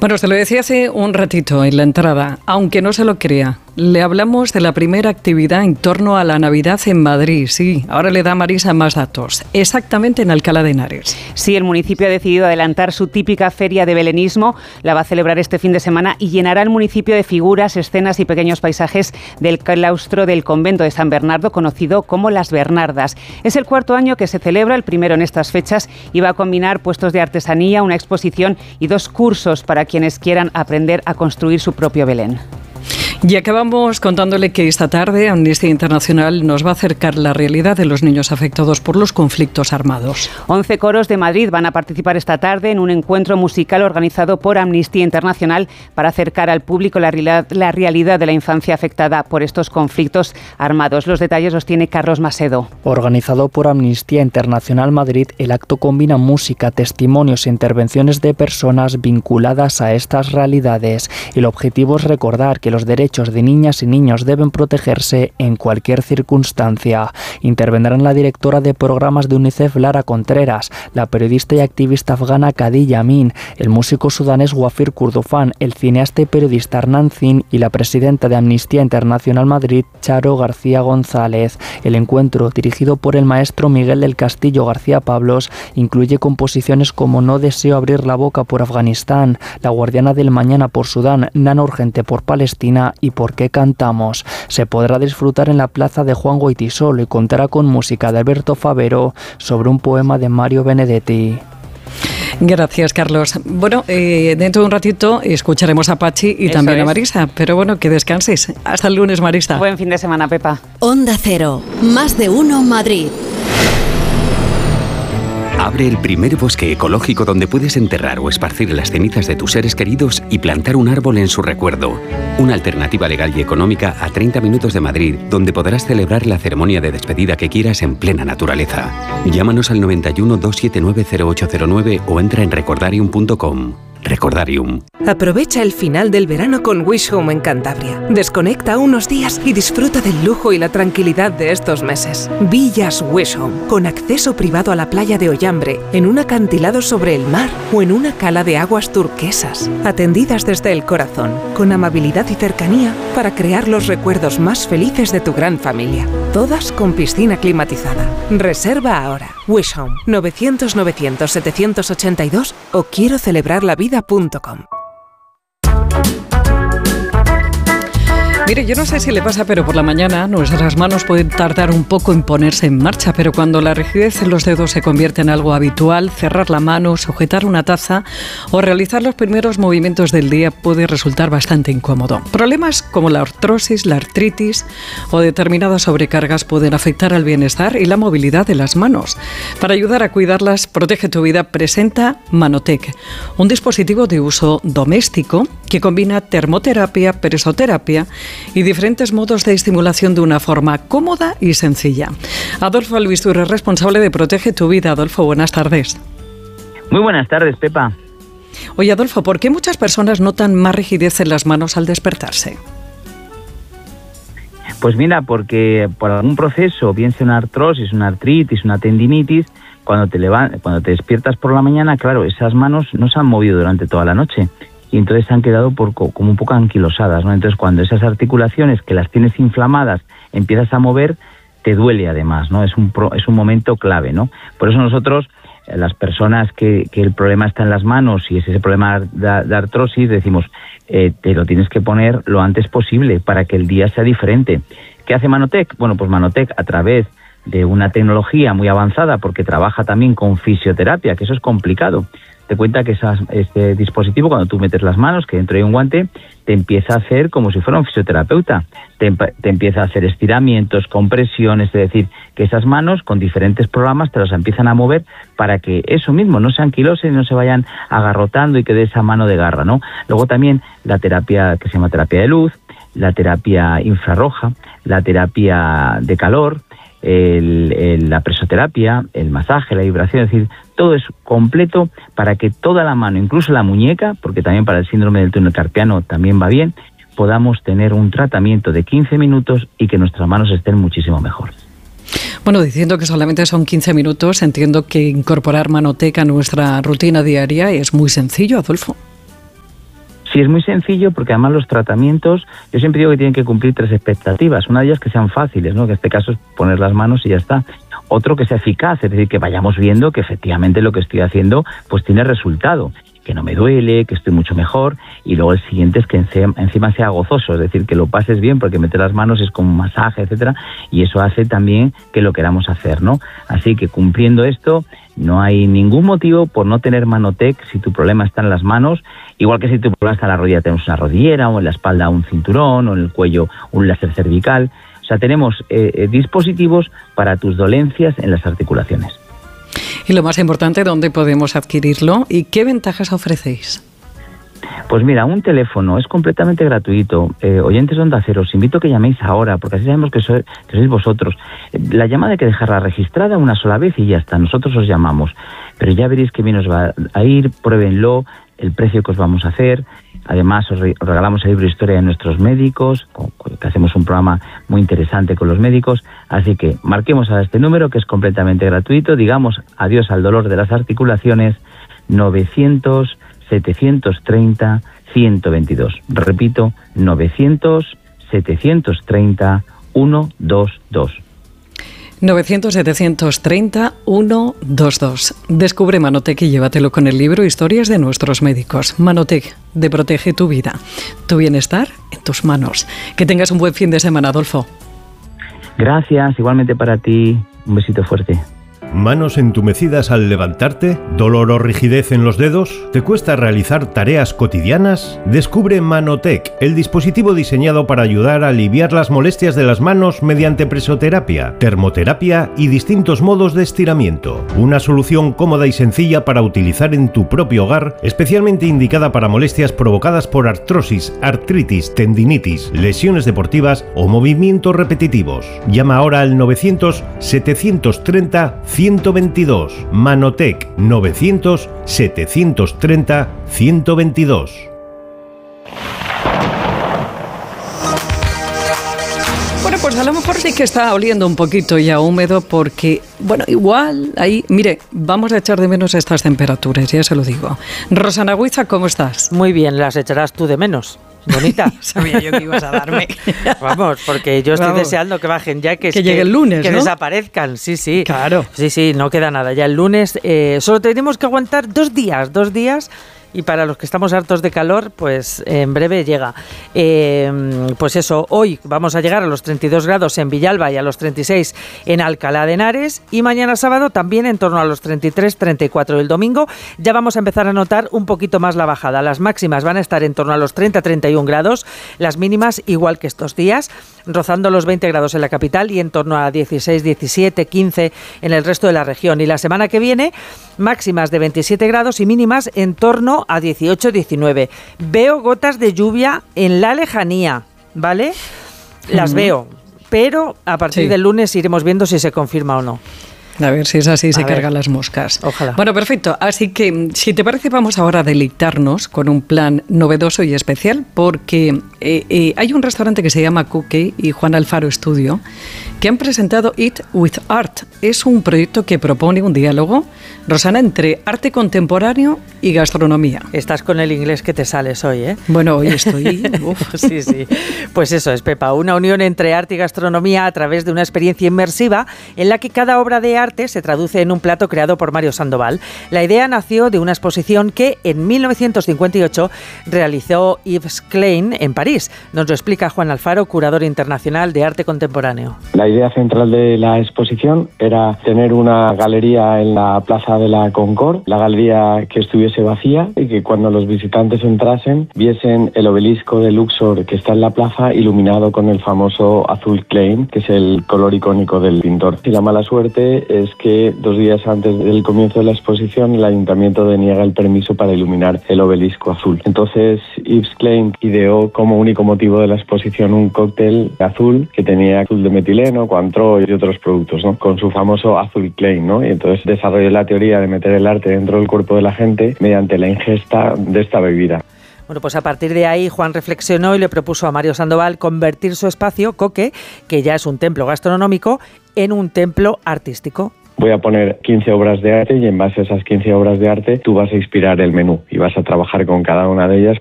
Bueno, se lo decía hace un ratito en la entrada, aunque no se lo crea. Le hablamos de la primera actividad en torno a la Navidad en Madrid. Sí, ahora le da Marisa más datos. Exactamente en Alcalá de Henares. Sí, el municipio ha decidido adelantar su típica feria de belenismo. La va a celebrar este fin de semana y llenará el municipio de figuras, escenas y pequeños paisajes del claustro del convento de San Bernardo, conocido como Las Bernardas. Es el cuarto año que se celebra, el primero en estas fechas, y va a combinar puestos de artesanía, una exposición y 2 cursos para quienes quieran aprender a construir su propio Belén. Y acabamos contándole que esta tarde Amnistía Internacional nos va a acercar la realidad de los niños afectados por los conflictos armados. 11 coros de Madrid van a participar esta tarde en un encuentro musical organizado por Amnistía Internacional para acercar al público la realidad de la infancia afectada por estos conflictos armados. Los detalles los tiene Carlos Macedo. Organizado por Amnistía Internacional Madrid, el acto combina música, testimonios e intervenciones de personas vinculadas a estas realidades. El objetivo es recordar que los derechos de niñas y niños deben protegerse en cualquier circunstancia. Intervendrán la directora de programas de UNICEF, Lara Contreras, la periodista y activista afgana Khadija Amin, el músico sudanés Wafir Kurdofan, el cineasta y periodista Hernán Zin y la presidenta de Amnistía Internacional Madrid, Charo García González. El encuentro, dirigido por el maestro Miguel del Castillo García Pablos, incluye composiciones como No deseo abrir la boca por Afganistán, La guardiana del mañana por Sudán, Nana urgente por Palestina y Por qué cantamos. Se podrá disfrutar en la plaza de Juan Goytisolo y contará con música de Alberto Favero sobre un poema de Mario Benedetti. Gracias, Carlos. Bueno, dentro de un ratito escucharemos a Pachi y también a Marisa, pero bueno, que descanses. Hasta el lunes, Marisa. Buen fin de semana, Pepa. Onda Cero, más de uno Madrid. Abre el primer bosque ecológico donde puedes enterrar o esparcir las cenizas de tus seres queridos y plantar un árbol en su recuerdo. Una alternativa legal y económica a 30 minutos de Madrid, donde podrás celebrar la ceremonia de despedida que quieras en plena naturaleza. Llámanos al 91 279 0809 o entra en recordarium.com. Recordarium. Aprovecha el final del verano con Wish Home en Cantabria. Desconecta unos días y disfruta del lujo y la tranquilidad de estos meses. Villas Wish Home, con acceso privado a la playa de Ollambre, en un acantilado sobre el mar o en una cala de aguas turquesas. Atendidas desde el corazón, con amabilidad y cercanía para crear los recuerdos más felices de tu gran familia. Todas con piscina climatizada. Reserva ahora. Wish Home, 900-900-782 o quiero celebrar la vida.com. Mire, yo no sé si le pasa, pero por la mañana nuestras manos pueden tardar un poco en ponerse en marcha, pero cuando la rigidez en los dedos se convierte en algo habitual, cerrar la mano, sujetar una taza o realizar los primeros movimientos del día puede resultar bastante incómodo. Problemas como la artrosis, la artritis o determinadas sobrecargas pueden afectar al bienestar y la movilidad de las manos. Para ayudar a cuidarlas, Protege tu Vida presenta Manotec, un dispositivo de uso doméstico que combina termoterapia, presoterapia y diferentes modos de estimulación de una forma cómoda y sencilla. Adolfo Albistur es responsable de Protege tu Vida. Adolfo, buenas tardes. Muy buenas tardes, Pepa. Oye, Adolfo, ¿por qué muchas personas notan más rigidez en las manos al despertarse? Pues mira, porque por algún proceso, bien sea una artrosis, una artritis, una tendinitis, cuando te despiertas por la mañana, claro, esas manos no se han movido durante toda la noche. Y entonces se han quedado como un poco anquilosadas, ¿no? Entonces cuando esas articulaciones que las tienes inflamadas empiezas a mover, te duele además, ¿no? Es un momento clave, ¿no? Por eso nosotros, las personas que el problema está en las manos y es ese problema de artrosis, decimos, te lo tienes que poner lo antes posible para que el día sea diferente. ¿Qué hace Manotec? Bueno, pues Manotec, a través de una tecnología muy avanzada, porque trabaja también con fisioterapia, que eso es complicado. Te cuenta que este dispositivo, cuando tú metes las manos, que dentro hay un guante, te empieza a hacer como si fuera un fisioterapeuta. Te empieza a hacer estiramientos, compresiones, es decir, que esas manos con diferentes programas te las empiezan a mover para que eso mismo no se anquilosen y no se vayan agarrotando y quede esa mano de garra, ¿no? Luego también la terapia que se llama terapia de luz, la terapia infrarroja, la terapia de calor, la presoterapia, el masaje, la vibración, es decir, todo es completo para que toda la mano, incluso la muñeca, porque también para el síndrome del túnel carpiano también va bien, podamos tener un tratamiento de 15 minutos y que nuestras manos estén muchísimo mejor. Bueno, diciendo que solamente son 15 minutos, entiendo que incorporar Manotec a nuestra rutina diaria es muy sencillo, Adolfo. Sí, es muy sencillo porque además los tratamientos, yo siempre digo que tienen que cumplir 3 expectativas. Una de ellas que sean fáciles, ¿no? Que en este caso es poner las manos y ya está. Otro que sea eficaz, es decir, que vayamos viendo que efectivamente lo que estoy haciendo pues tiene resultado, que no me duele, que estoy mucho mejor, y luego el siguiente es que encima sea gozoso, es decir, que lo pases bien, porque meter las manos es como un masaje, etcétera, y eso hace también que lo queramos hacer, ¿no? Así que cumpliendo esto, no hay ningún motivo por no tener Manotec si tu problema está en las manos, igual que si tu problema está en la rodilla, tenemos una rodillera, o en la espalda un cinturón, o en el cuello un láser cervical. O sea, tenemos dispositivos para tus dolencias en las articulaciones. Y lo más importante, ¿dónde podemos adquirirlo y qué ventajas ofrecéis? Pues mira, un teléfono es completamente gratuito. Oyentes de Onda Cero, os invito a que llaméis ahora, porque así sabemos que sois vosotros. La llamada hay que dejarla registrada una sola vez y ya está, nosotros os llamamos. Pero ya veréis que bien os va a ir, pruébenlo, el precio que os vamos a hacer. Además, os regalamos el libro Historia de nuestros médicos, que hacemos un programa muy interesante con los médicos. Así que marquemos a este número, que es completamente gratuito. Digamos adiós al dolor de las articulaciones, 900-730-122. Repito, 900-730-122. 900-730-122. Descubre Manotec y llévatelo con el libro Historias de nuestros médicos. Manotec, de Protege tu vida. Tu bienestar en tus manos. Que tengas un buen fin de semana, Adolfo. Gracias, igualmente para ti. Un besito fuerte. ¿Manos entumecidas al levantarte? ¿Dolor o rigidez en los dedos? ¿Te cuesta realizar tareas cotidianas? Descubre Manotec, el dispositivo diseñado para ayudar a aliviar las molestias de las manos mediante presoterapia, termoterapia y distintos modos de estiramiento. Una solución cómoda y sencilla para utilizar en tu propio hogar, especialmente indicada para molestias provocadas por artrosis, artritis, tendinitis, lesiones deportivas o movimientos repetitivos. Llama ahora al 900-730-122. Manotec 900-730-122. Bueno, pues a lo mejor sí que está oliendo un poquito ya húmedo porque, bueno, igual ahí, mire, vamos a echar de menos estas temperaturas, ya se lo digo. Rosana Huiza, ¿cómo estás? Muy bien, las echarás tú de menos. Bonita. Sabía yo que ibas a darme. Vamos, porque yo estoy deseando que bajen ya, que llegue el lunes, que ¿no? Desaparezcan, sí. Claro. Sí, no queda nada. Ya el lunes solo tenemos que aguantar 2 días. Y para los que estamos hartos de calor, pues en breve llega. Pues eso, hoy vamos a llegar a los 32 grados en Villalba y a los 36 en Alcalá de Henares, y mañana sábado también en torno a los 33, 34. El domingo ya vamos a empezar a notar un poquito más la bajada. Las máximas van a estar en torno a los 30, 31 grados, las mínimas igual que estos días, rozando los 20 grados en la capital y en torno a 16, 17, 15 en el resto de la región. Y la semana que viene, máximas de 27 grados y mínimas en torno a 18, 19. Veo gotas de lluvia en la lejanía, ¿vale? Las veo, pero a partir del lunes iremos viendo si se confirma o no. A ver si es así, se cargan las moscas. Ojalá. Bueno, perfecto. Así que, si te parece, vamos ahora a deleitarnos con un plan novedoso y especial, porque hay un restaurante que se llama Cookie y Juan Alfaro Studio, que han presentado Eat with Art. Es un proyecto que propone un diálogo, Rosana, entre arte contemporáneo y gastronomía. Estás con el inglés que te sales hoy, ¿eh? Bueno, hoy estoy... Sí. Pues eso es, Pepa, una unión entre arte y gastronomía a través de una experiencia inmersiva en la que cada obra de arte se traduce en un plato creado por Mario Sandoval. La idea nació de una exposición que en 1958 realizó Yves Klein en París. Nos lo explica Juan Alfaro, curador internacional de arte contemporáneo. La idea central de la exposición era tener una galería en la Plaza de la Concorde, la galería que estuviese vacía y que cuando los visitantes entrasen viesen el obelisco de Luxor que está en la plaza iluminado con el famoso azul Klein, que es el color icónico del pintor. Y la mala suerte es que 2 días antes del comienzo de la exposición el ayuntamiento deniega el permiso para iluminar el obelisco azul. Entonces Yves Klein ideó como único motivo de la exposición un cóctel azul que tenía azul de metileno, cointreau y otros productos, ¿no? Con su famoso azul Klein, ¿no? Y entonces desarrolló la teoría de meter el arte dentro del cuerpo de la gente mediante la ingesta de esta bebida. Bueno, pues a partir de ahí Juan reflexionó y le propuso a Mario Sandoval convertir su espacio, Coque, que ya es un templo gastronómico, en un templo artístico. Voy a poner 15 obras de arte y en base a esas 15 obras de arte tú vas a inspirar el menú y vas a trabajar con cada una de ellas